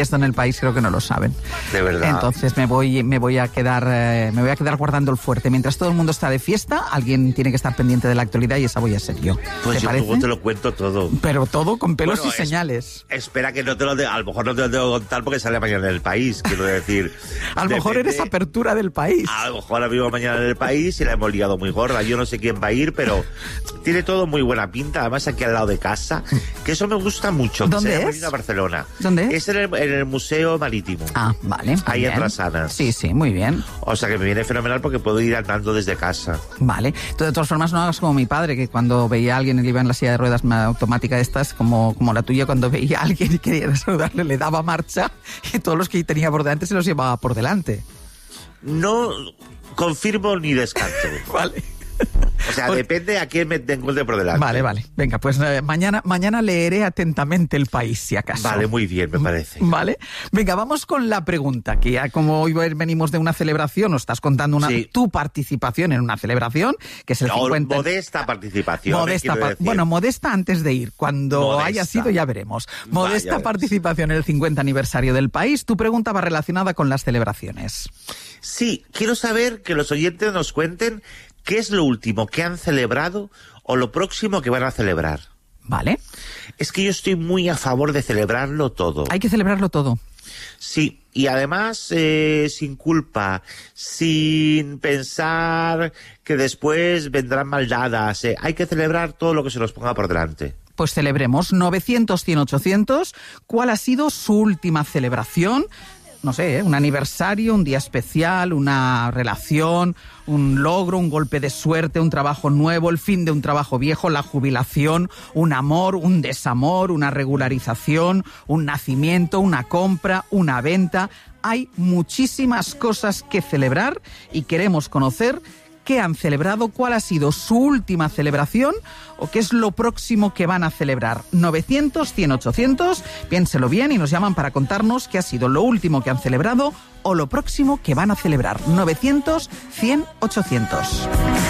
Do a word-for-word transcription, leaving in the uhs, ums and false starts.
Esto en el país creo que no lo saben. De verdad. Entonces me voy, me voy a quedar, eh, me voy a quedar guardando el fuerte. Mientras todo el mundo está de fiesta, alguien tiene que estar pendiente de la actualidad y esa voy a ser yo. Pues ¿Te yo parece? luego te lo cuento todo. Pero todo con pelos Bueno, y es- señales. Espera que no te lo de, a lo mejor no te lo tengo que contar porque sale mañana en el país, quiero decir. A lo mejor Depende- eres apertura del país. A lo mejor la vivo mañana en el país y la hemos liado muy gorda. Yo no sé quién va a ir, pero tiene todo muy buena pinta. Además, aquí al lado de casa, que eso me gusta mucho. que ¿Dónde se haya es? venido a Barcelona. ¿Dónde es? Es en el, en el Museo Marítimo. Ah, vale. muy Ahí en bien. Trasanas. Sí, sí, muy bien. O sea que me viene fenomenal porque puedo ir andando desde casa. Vale. Tú, de todas formas, no hagas como mi padre, que cuando veía a alguien y le iba en la silla de ruedas ma- automática estas, como, como la tuya, cuando veía a alguien y quería saludarle, le daba marcha y todos los que tenía por delante se los llevaba por delante. No confirmo ni descarto. Vale. O sea, Pues- depende a quién me te encuentre por delante. Vale, vale. Venga, pues eh, mañana, mañana leeré atentamente El País, si acaso. Vale, muy bien, me parece. Vale. Venga, vamos con la pregunta, que ya como hoy venimos de una celebración, nos estás contando una, Sí. tu participación en una celebración, que es el No, cincuenta... modesta participación. eh, Modesta, quiero pa- decir. bueno, modesta antes de ir. Cuando Modesta. haya sido ya veremos. Modesta Vaya. participación en el cincuenta aniversario del País. Tu pregunta va relacionada con las celebraciones. Sí, quiero saber que los oyentes nos cuenten qué es lo último que han celebrado o lo próximo que van a celebrar. ¿Vale? Es que yo estoy muy a favor de celebrarlo todo. Hay que celebrarlo todo. Sí, y además eh, sin culpa, sin pensar que después vendrán maldadas. eh. Hay que celebrar todo lo que se nos ponga por delante. Pues celebremos novecientos, cien, ochocientos. ¿Cuál ha sido su última celebración? No sé, ¿eh? Un aniversario, un día especial, una relación, un logro, un golpe de suerte, un trabajo nuevo, el fin de un trabajo viejo, la jubilación, un amor, un desamor, una regularización, un nacimiento, una compra, una venta. Hay muchísimas cosas que celebrar y queremos conocer qué han celebrado, cuál ha sido su última celebración o qué es lo próximo que van a celebrar. novecientos, cien, ochocientos, piénselo bien y nos llaman para contarnos qué ha sido lo último que han celebrado o lo próximo que van a celebrar. novecientos, cien, ochocientos.